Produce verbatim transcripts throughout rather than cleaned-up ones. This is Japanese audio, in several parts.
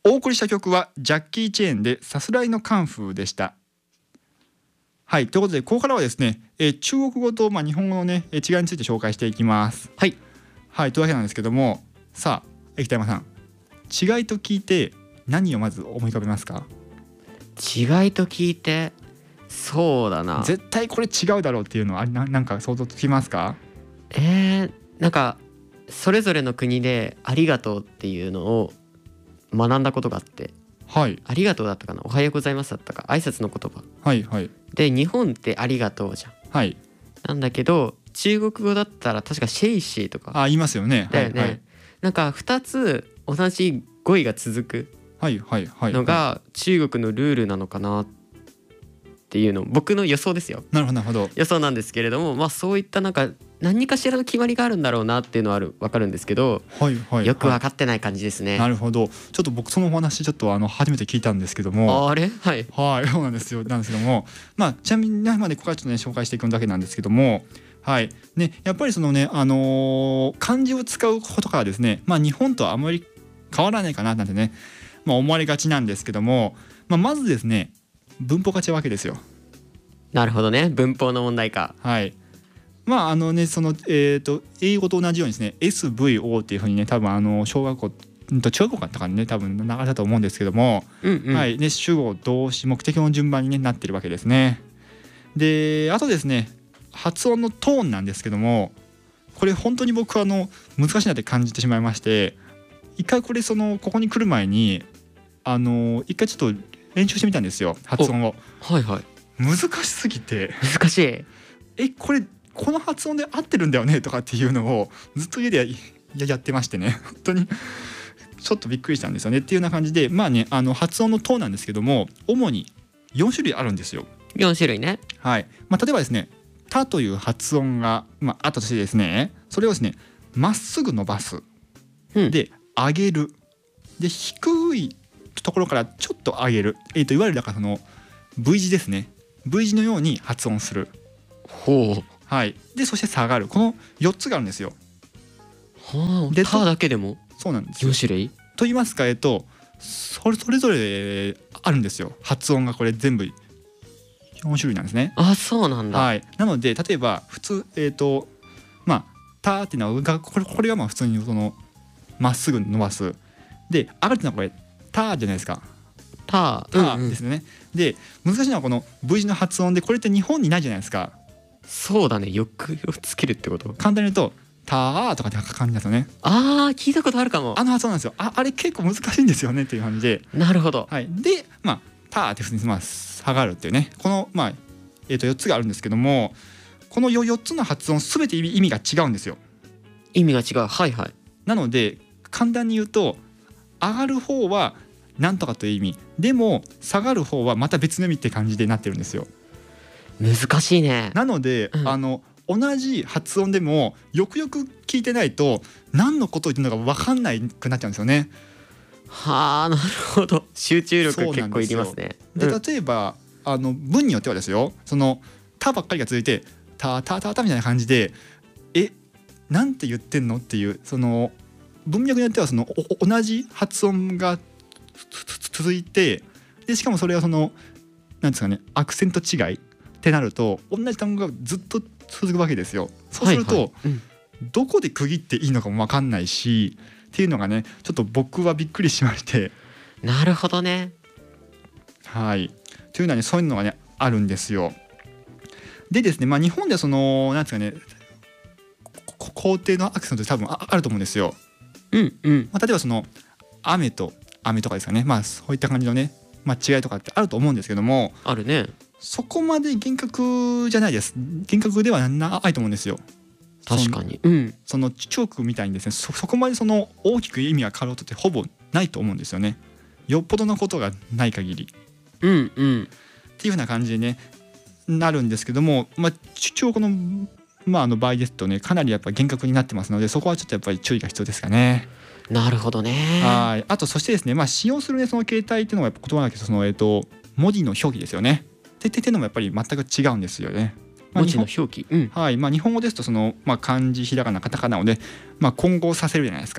お送りした曲はジャッキー・チェーンでさすらいのカンフーでした。はい、ということでここからはですね、えー、中国語とまあ日本語のね違いについて紹介していきます。 はい、 はい、というわけなんですけども、さあ液体山さん、違いと聞いて何をまず思い浮かべますか？ 違いと聞いて、そうだな、 絶対これ違うだろうっていうのはななんか想像つきますか？ えー、なんかそれぞれの国でありがとうっていうのを学んだことがあって、 はい、 ありがとうだったかな、おはようございますだったか、挨拶の言葉はいはいで、日本ってありがとうじゃん。 はい、 なんだけど中国語だったら確かシェイシーとかあ、言いますよね。 だよね、 はいはいなんかふたつ同じ語彙が続くはいはいはい、 のが中国のルールなのかなっていうの、僕の予想ですよ。 なるほどなるほど。 予想なんですけれども、まあそういったなんか何かしらの決まりがあるんだろうなっていうのはある分かるんですけど、 はいはいはい、 よく分かってない感じですね。 なるほど。ちょっと僕そのお話ちょっとあの初めて聞いたんですけども、 あれ、はい、 はい、そうなんですよ。なんですけども、まあちなみにね、までここからちょっとね紹介していくだけなんですけども、はいね、やっぱりそのね、あのー漢字を使うことからですね、まあ日本とはあまり変わらないかななんてね、まあ思われがちなんですけども、まあまずですね、文法が違うわけですよ。 なるほどね、文法の問題か。 はい。まああのね、そのえっと英語と同じようにですね、エスブイオー っていうふうにね、多分あの小学校と中学校だったからね、多分流れだと思うんですけども、 うんうん、 はいね、主語動詞目的の順番に、ね、なってるわけですね。で、あとですね、発音のトーンなんですけども、これ本当に僕はあの難しいなって感じてしまいまして、一回これそのここに来る前にあの一回ちょっと練習してみたんですよ、発音を。 はいはい、 難しすぎて、 難しい。 えこれこの発音で合ってるんだよねとかっていうのをずっと家で や, やってましてね、本当にちょっとびっくりしたんですよねっていうような感じで、まあね、あの発音のトーンなんですけども、主によん種類あるんですよ。 よん種類ね。 はい、まあ、例えばですね、たという発音が、まあ、あったとしてですね、それをですねまっすぐ伸ばす、 うん、 で上げる、で低いところからちょっと上げる、えー、といわゆるだからその V 字ですね、 V 字のように発音する。 ほう、 はい、でそして下がる、このよっつがあるんですよ。 はあ、 でただけでもそうなんですよ。 よん種類と言いますか、えっとそれそれぞれあるんですよ、発音が。これ全部よん種類なんですね。 あ、そうなんだ。 はい、なので例えば普通えっ、とまあ「た」っていうのはこれこれがまあ普通にそのまっすぐ伸ばすで、上がるっていうのはこれ「た」じゃないですか。 た、 たうんうん、 ですね。で難しいのはこの V 字の発音で、これって日本にないじゃないですか。 そうだね、よくをつけるってこと。 簡単に言うと「たー」とかって感じなんですよね。 あー、聞いたことあるかも。 あの発音なんですよ。ああれ結構難しいんですよねっていう感じで、 なるほど。 はい、でまあ「たー」って普通にまあ下がるっていうね、このまあえー、とよっつがあるんですけども、この よっつの発音すべて意味が違うんですよ。 意味が違う。はいはい。 なので簡単に言うと、上がる方はなんとかという意味でも、下がる方はまた別の意味って感じでなってるんですよ。 難しいね。 なので、うん、あの同じ発音でもよくよく聞いてないと何のことを言ってるのか分かんないくなっちゃうんですよね。 はあ、なるほど。集中力結構いりますね。 で例えば、うん、あの文によってはですよ、その「た」ばっかりが続いて「たたたた」みたいな感じで、えなんて言ってんのっていう、その文脈によってはその同じ発音が続いて、でしかもそれはそのなんですかね、アクセント違いってなると同じ単語がずっと続くわけですよ。そうすると、はいはい、うん、どこで区切っていいのかも分かんないしっていうのがね、ちょっと僕はびっくりしまして。 なるほどね。 はい、というのはね、そういうのがねあるんですよ。でですね、まあ日本ではそのなんですかね、肯定のアクセントって多分 あ, あると思うんですよ。 うんうん。 まあ、例えばその雨と雨とかですかね、まあそういった感じのね、まあ、違いとかってあると思うんですけども、 あるね。 そこまで厳格じゃないです。厳格ではないと思うんですよ。 確かに。うん。 その中国みたいにですね、そ, そこまでその大きく意味が変わることってほぼないと思うんですよね。よっぽどのことがない限り。 うんうん。 っていうふうな感じでねなるんですけども、まあ中国のまああの場合ですとね、かなりやっぱ厳格になってますので、そこはちょっとやっぱり注意が必要ですかね。 なるほどね。 はい。あとそしてですね、まあ使用するねその形態っていうのはやっぱ言葉だけど、そのえっと文字の表記ですよね。ってっていうのもやっぱり全く違うんですよね。 まあ、文字の表記。うん。 はい。まあ日本語ですとそのまあ漢字ひらがなカタカナをね、まあ混合させるじゃないですか。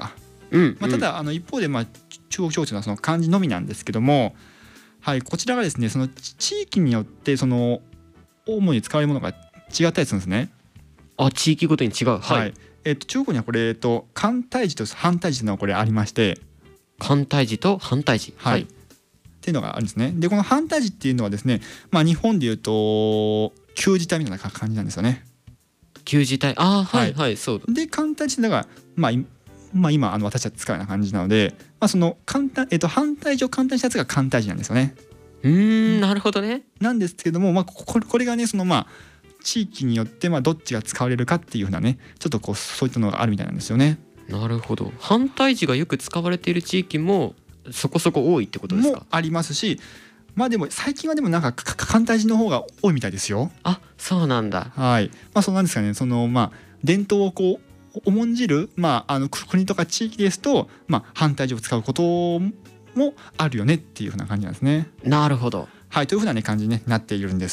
うんまあ、ただあの一方でまあ中国標準はその漢字のみなんですけども、はい、こちらがですねその地域によってその主に使われるものが違ったりするんですね。 あ、地域ごとに違う。はい、 はい、えっと中国にはこれ、えっと、簡体字と反対字というのがこれありまして、 簡体字と反対字、 はいっていうのがあるんですね。でこの反対字っていうのはですね、まあ、日本でいうと旧字体みたいな感じなんですよね。 旧字体、ああはいははいい、そうで簡体字だから、まあいまあ、今あの私たち使うような感じなので、まあ、その簡単、えっと、反対字を簡単にしたやつが簡体字なんですよね。 うーん、なるほどね。 なんですけども、まあ、これこれがねそのまあ地域によってまあどっちが使われるかっていうふうなねちょっとこうそういったのがあるみたいなんですよね。 なるほど。反対字がよく使われている地域もそこそこ多いってことですか。 もありますし、まあでも最近はでもなんかかか簡体字の方が多いみたいですよ。 あ、そうなんだ。 はい。まあそうなんですかね。そのまあ伝統をこう重んじるまああの国とか地域ですとまあ反対字を使うこともあるよねっていうふうな感じなんですね。 なるほど。 はいというふうなね感じに、ね、なっているんです。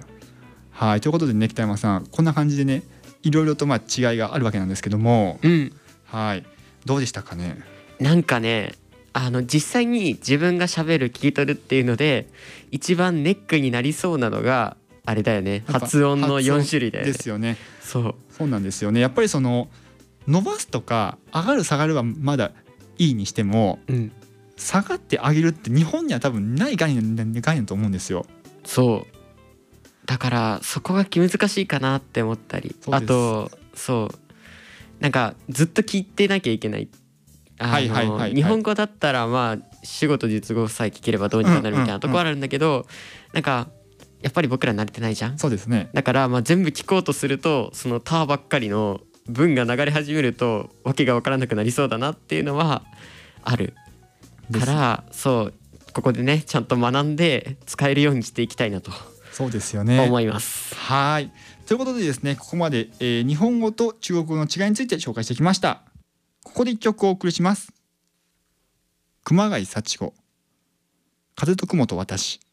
はいということでね北山さんこんな感じでねいろいろとまあ違いがあるわけなんですけども、 うん。 はいどうでしたかね。 なんかね、あの実際に自分が喋る聞き取るっていうので一番ネックになりそうなのがあれだよね。 やっぱ発音のよん種類だよね。 ですよね。 そうそうなんですよね。やっぱりその伸ばすとか上がる下がるはまだいいにしても、 うん、 下がって上げるって日本には多分ない概念概念だと思うんですよ。 そうだからそこが難しいかなって思ったり、あとそうなんかずっと聞いてなきゃいけない。あの、 はいはいはいはい、 日本語だったらまあ主語と述語さえ聞ければどうにかなるみたいなところあるんだけど、なんかやっぱり僕ら慣れてないじゃん。 そうですね。 だからまあ全部聞こうとするとそのターばっかりの文が流れ始めるとわけが分からなくなりそうだなっていうのはあるから、そうここでねちゃんと学んで使えるようにしていきたいなとそうですよね。 思います。 はいということでですねここまで、えー、日本語と中国語の違いについて紹介してきました。ここで一曲お送りします。熊谷幸子風と雲と私。